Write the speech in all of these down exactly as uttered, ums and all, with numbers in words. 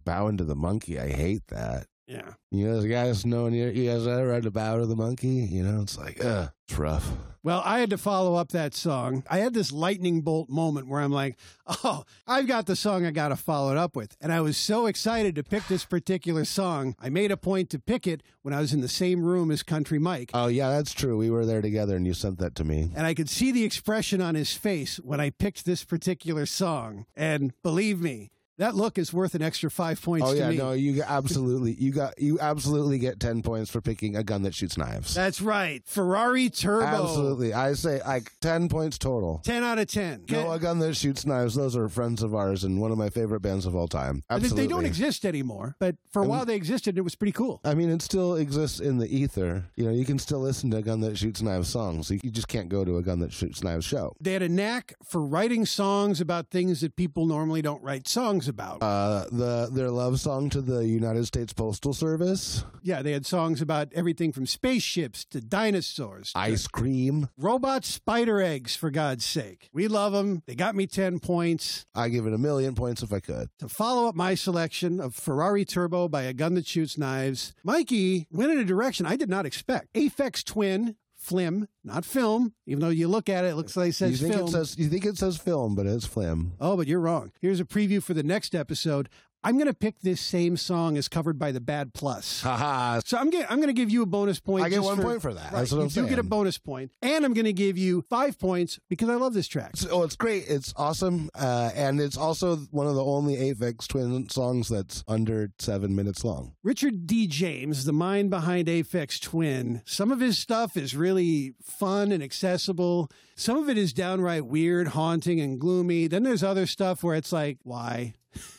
bowing to the monkey. I hate that. Yeah. You know, the guys knowing you, you guys ever had to bow to the monkey? You know, it's like, ugh, it's rough. Well, I had to follow up that song. I had this lightning bolt moment where I'm like, oh, I've got the song I got to follow it up with. And I was so excited to pick this particular song. I made a point to pick it when I was in the same room as Country Mike. Oh, yeah, that's true. We were there together and you sent that to me. And I could see the expression on his face when I picked this particular song. And believe me, that look is worth an extra five points oh, to yeah, me. no, you absolutely, you got, you absolutely get ten points for picking a gun that shoots knives. That's right. Ferrari Turbo. Absolutely. I say like ten points total. ten out of ten. No, a gun that shoots knives. Those are friends of ours and one of my favorite bands of all time. Absolutely. They don't exist anymore, but for a while they existed. It was pretty cool. I mean, it still exists in the ether. You know, you can still listen to a gun that shoots knives songs. You just can't go to a gun that shoots knives show. They had a knack for writing songs about things that people normally don't write songs about. Uh, the their love song to the United States Postal Service. Yeah, they had songs about everything from spaceships to dinosaurs. To ice cream. Robot spider eggs, for God's sake. We love them. They got me ten points. I give it a million points if I could. To follow up my selection of Ferrari Turbo by A Gun That Shoots Knives, Mikey went in a direction I did not expect. Aphex Twin, Flim, not film. Even though you look at it, it looks like it says you think film. It says, you think it says film, but it's Flim. Oh, but you're wrong. Here's a preview for the next episode. I'm going to pick this same song as covered by the Bad Plus. Haha. So I'm, get, I'm going to give you a bonus point. I get just one for, point for that. Right, That's what you I'm do saying. get a bonus point. And I'm going to give you five points because I love this track. Oh, it's great. It's awesome. Uh, and it's also one of the only Aphex Twin songs that's under seven minutes long. Richard D. James, the mind behind Aphex Twin, some of his stuff is really fun and accessible. Some of it is downright weird, haunting, and gloomy. Then there's other stuff where it's like, why?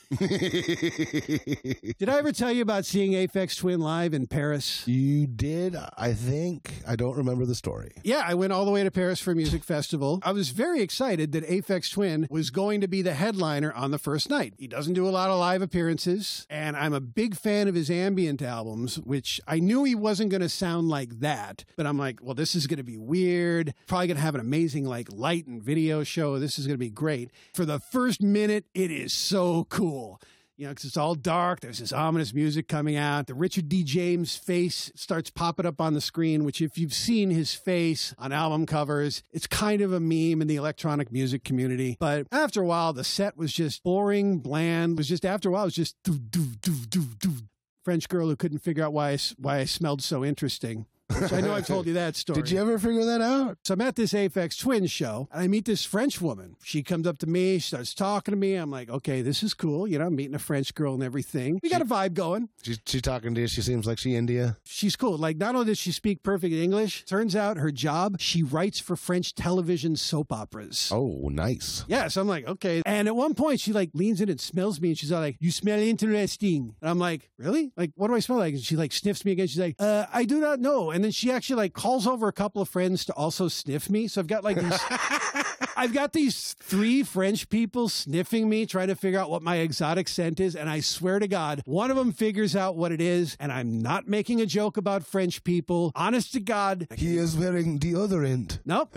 Did I ever tell you about seeing Aphex Twin live in Paris? You did, I think. I don't remember the story. Yeah, I went all the way to Paris for a music festival. I was very excited that Aphex Twin was going to be the headliner on the first night. He doesn't do a lot of live appearances, and I'm a big fan of his ambient albums, which I knew he wasn't going to sound like that, but I'm like, well, this is going to be weird. Probably going to have an amazing like light and video show. This is going to be great. For the first minute, it is so cool. You know, because it's all dark. There's this ominous music coming out. The Richard D. James face starts popping up on the screen, which if you've seen his face on album covers, it's kind of a meme in the electronic music community. But after a while, the set was just boring, bland. It was just, after a while, it was just do, do, do, do, do. French girl who couldn't figure out why I, why I smelled so interesting. Which I know I've told you that story. Did you ever figure that out? So I'm at this Aphex Twin show, and I meet this French woman. She comes up to me, she starts talking to me. I'm like, okay, this is cool. You know, I'm meeting a French girl and everything. We got a vibe going. She's she talking to you. She seems like she India. She's cool. Like, not only does she speak perfect English, turns out her job, she writes for French television soap operas. Oh, nice. Yeah, so I'm like, okay. And at one point, she like leans in and smells me, and she's all like, you smell interesting. And I'm like, really? Like, what do I smell like? And she like sniffs me again. She's like, uh, I do not know. And then she actually like calls over a couple of friends to also sniff me. So I've got like these, I've got these three French people sniffing me, trying to figure out what my exotic scent is. And I swear to God, one of them figures out what it is. And I'm not making a joke about French people. Honest to God. He is wearing deodorant. Nope.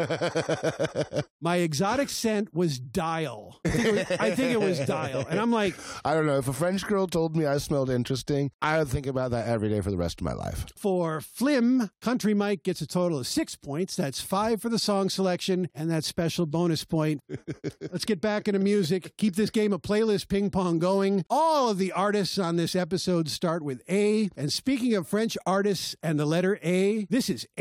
My exotic scent was Dial. I think, it was, I think it was Dial. And I'm like, I don't know. If a French girl told me I smelled interesting, I would think about that every day for the rest of my life. For Flim, Country Mike gets a total of six points. That's five for the song selection and that special bonus point. Let's get back into music. Keep this game of playlist ping pong going. All of the artists on this episode start with A. And speaking of French artists and the letter A, this is A.